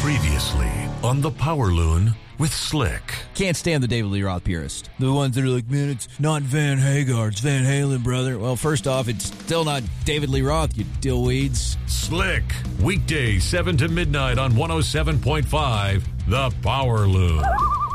Previously on the Power Loon with Slick. Can't stand the David Lee Roth purist. The ones that are like, man, it's not Van Hagar, it's Van Halen, brother. Well, first off, it's still not David Lee Roth, you dillweeds. Slick, weekdays 7 to midnight on 107.5, The Power Loon.